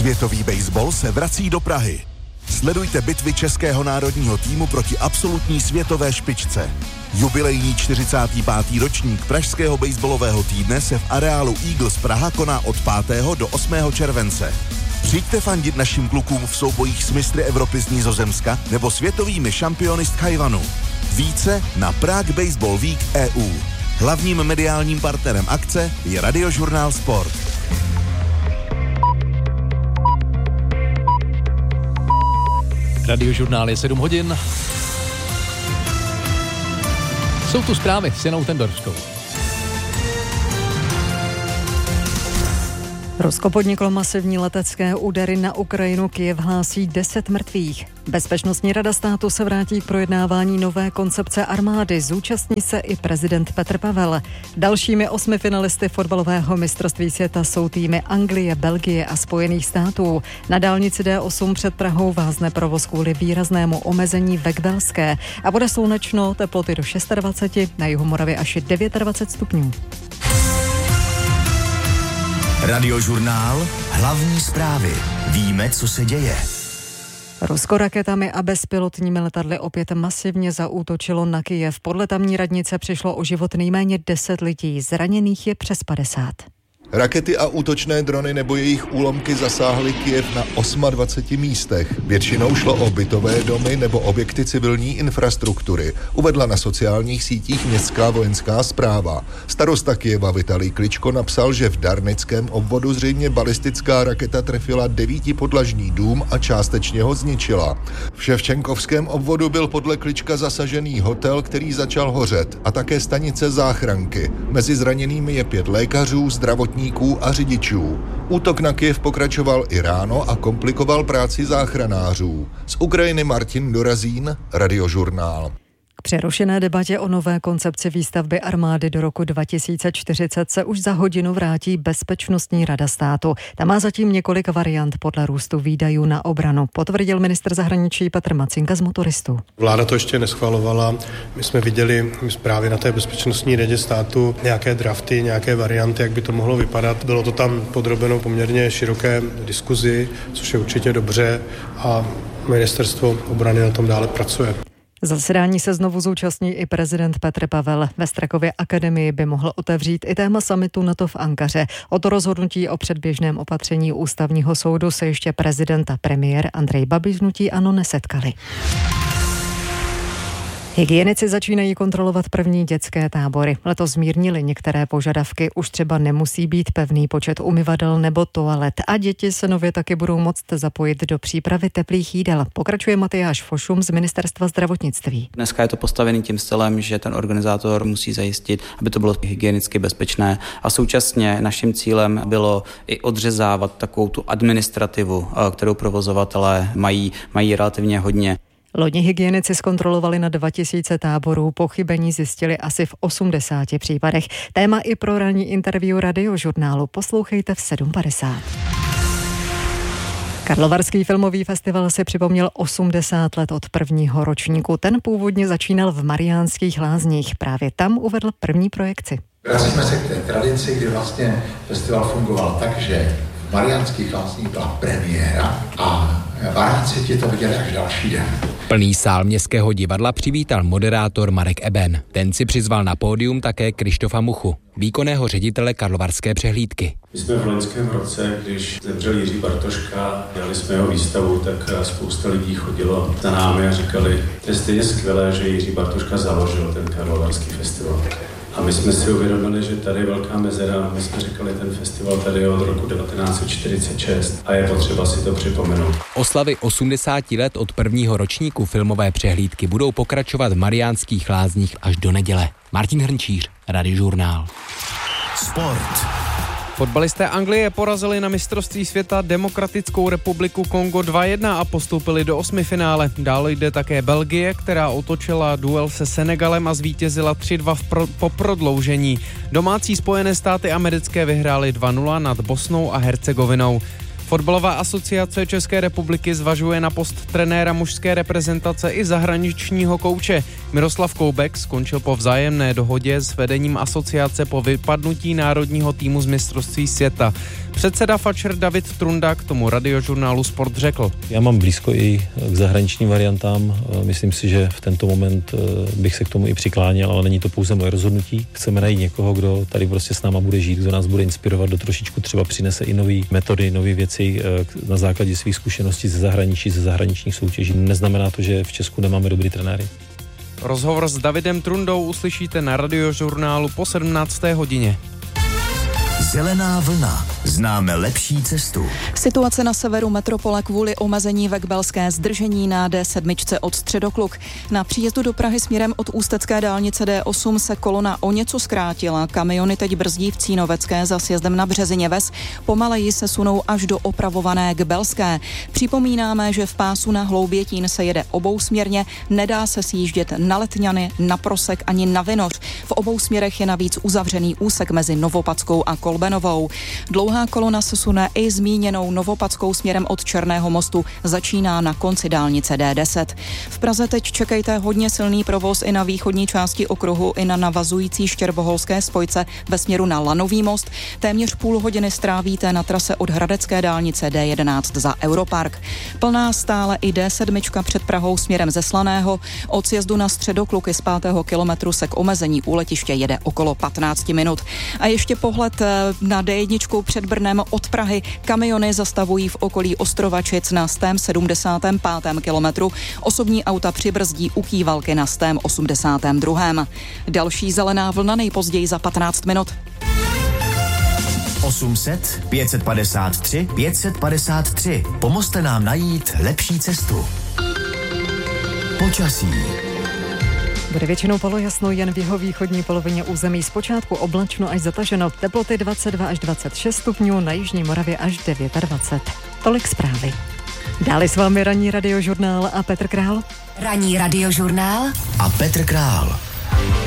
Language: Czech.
Světový baseball se vrací do Prahy. Sledujte bitvy českého národního týmu proti absolutní světové špičce. Jubilejní 45. ročník pražského baseballového týdne se v areálu Eagles Praha koná od 5. do 8. července. Přijďte fandit našim klukům v soubojích s mistry Evropy z Nizozemska nebo světovými šampiony z Tchajwanu. Více na Prague Baseball Week EU. Hlavním mediálním partnerem akce je Radiožurnál Sport. Radiožurnál je 7 hodin. Jsou tu zprávy s Janou Tendorskou. Rusko podniklo masivní letecké údery na Ukrajinu, Kyjev hlásí 10 mrtvých. Bezpečnostní rada státu se vrátí k projednávání nové koncepce armády. Zúčastní se i prezident Petr Pavel. Dalšími 8 finalisty fotbalového mistrovství světa jsou týmy Anglie, Belgie a Spojených států. Na dálnici D8 před Prahou vázne provoz kvůli výraznému omezení ve Kbelské a bude slunečno, teploty do 26, na jihu Moravy až 29 stupňů. Radiožurnál, hlavní zprávy. Víme, co se děje. Rusko raketami a bezpilotními letadly opět masivně zaútočilo na Kyjev. Podle tamní radnice přišlo o život nejméně 10 lidí, zraněných je přes 50. Rakety a útočné drony nebo jejich úlomky zasáhly Kyjev na 28 místech. Většinou šlo o bytové domy nebo objekty civilní infrastruktury, uvedla na sociálních sítích městská vojenská správa. Starosta Kyjeva Vitalij Kličko napsal, že v Darnickém obvodu zřejmě balistická raketa trefila 9podlažní dům a částečně ho zničila. V Ševčenkovském obvodu byl podle Klička zasažený hotel, který začal hořet, a také stanice záchranky. Mezi zraněnými je 5 lékařů, zdravotníků a řidičů. Útok na Kyjev pokračoval i ráno a komplikoval práci záchranářů. Z Ukrajiny Martin Dorazín, Radiožurnál. K přerušené debatě o nové koncepci výstavby armády do roku 2040 se už za hodinu vrátí Bezpečnostní rada státu. Ta má zatím několik variant podle růstu výdajů na obranu, potvrdil ministr zahraničí Petr Macinka z Motoristů. Vláda to ještě neschvalovala. My jsme viděli právě na té Bezpečnostní radě státu nějaké drafty, nějaké varianty, jak by to mohlo vypadat. Bylo to tam podrobeno poměrně široké diskuzi, což je určitě dobře, a ministerstvo obrany na tom dále pracuje. Zasedání se znovu zúčastní i prezident Petr Pavel. Ve Strakově akademii by mohl otevřít i téma summitu NATO v Ankaře. O to rozhodnutí o předběžném opatření ústavního soudu se ještě prezident a premiér Andrej Babiš hnutí ANO nesetkali. Hygienici začínají kontrolovat první dětské tábory. Letos zmírnili některé požadavky, už třeba nemusí být pevný počet umyvadel nebo toalet a děti se nově taky budou moct zapojit do přípravy teplých jídel. Pokračuje Matyáš Fošum z Ministerstva zdravotnictví. Dneska je to postavený tím stylem, že ten organizátor musí zajistit, aby to bylo hygienicky bezpečné, a současně naším cílem bylo i odřezávat takovou tu administrativu, kterou provozovatelé mají relativně hodně. Loni hygienici zkontrolovali na 2000 táborů, pochybení zjistili asi v 80 případech. Téma i pro ranní interview Radiožurnálu poslouchejte v 7:50. Karlovarský filmový festival si připomněl 80 let od prvního ročníku. Ten původně začínal v Mariánských Lázních. Právě tam uvedl první projekci. Vracíme se k té tradici, kdy vlastně festival fungoval tak, že v Mariánských Lázních byla premiéra a Varáci ti to viděli až další den. Plný sál Městského divadla přivítal moderátor Marek Eben. Ten si přizval na pódium také Krištofa Muchu, výkonného ředitele Karlovarské přehlídky. My jsme v loňském roce, když zemřel Jiří Bartoška, dělali jsme jeho výstavu, tak spousta lidí chodilo za námi a říkali, to je stejně skvělé, že Jiří Bartoška založil ten Karlovarský festival. A my jsme si uvědomili, že tady je velká mezera. My jsme říkali, ten festival tady je od roku 1946 a je potřeba si to připomenout. Oslavy 80 let od prvního ročníku filmové přehlídky budou pokračovat v Mariánských Lázních až do neděle. Martin Hrnčíř, Radiožurnál. Sport. Fotbalisté Anglie porazili na mistrovství světa Demokratickou republiku Kongo 2-1 a postoupili do 8finále. Dále jde také Belgie, která otočila duel se Senegalem a zvítězila 3-2 po prodloužení. Domácí Spojené státy americké vyhrály 2-0 nad Bosnou a Hercegovinou. Fotbalová asociace České republiky zvažuje na post trenéra mužské reprezentace i zahraničního kouče. Miroslav Koubek skončil po vzájemné dohodě s vedením asociace po vypadnutí národního týmu z mistrovství světa. Předseda FAČR David Trunda k tomu Radiožurnálu Sport řekl. Já mám blízko i k zahraničním variantám. Myslím si, že v tento moment bych se k tomu i přikláněl, ale není to pouze moje rozhodnutí. Chceme najít někoho, kdo tady prostě s náma bude žít, kdo nás bude inspirovat, do trošičku třeba přinese i nové metody, nové věci na základě svých zkušeností ze zahraničí, ze zahraničních soutěží. Neznamená to, že v Česku nemáme dobrý trenéry. Rozhovor s Davidem Trundou uslyšíte na Radiožurnálu po 17. hodině. Zelená vlna. Známe lepší cestu. Situace na severu metropole kvůli omezení Vekbelské zdržení na D7 od Středokluk. Na příjezdu do Prahy směrem od ústecké dálnice D8 se kolona o něco zkrátila. Kamiony teď brzdí v Cínovecké za sjezdem na Březině Ves. Pomaleji se sunou až do opravované Gbelské. Připomínáme, že v pásu na Hloubětín se jede obousměrně, nedá se sjíždět na Letňany, na Prosek ani na Vinoř. V obou směrech je navíc uzavřený úsek mezi Novopadskou a Kolbenovou. Dlouhá kolona se sune i zmíněnou Novopadskou směrem od Černého mostu, začíná na konci dálnice D10. V Praze teď čekejte hodně silný provoz i na východní části okruhu, i na navazující štěrboholské spojce ve směru na Lanový most. Téměř půl hodiny strávíte na trase od Hradecké dálnice D11 za Europark. Plná stále i D7 před Prahou směrem ze Slaného. Od sjezdu na Středokluky z 5. kilometru se k omezení u letiště jede okolo 15 minut. A ještě pohled na D1 před Brnem od Prahy. Kamiony zastavují v okolí Ostrovačic na 175. kilometru. Osobní auta přibrzdí u Kývalky na 182. Další zelená vlna nejpozději za 15 minut. 800 553 553. Pomozte nám najít lepší cestu. Počasí. Bude většinou polojasno, jen v jihovýchodní polovině území zpočátku oblačno až zataženo. Teploty 22 až 26 stupňů, na jižní Moravě až 29. Tolik zprávy. Dále s vámi ranní Radiožurnál a Petr Král. Ranní Radiožurnál a Petr Král.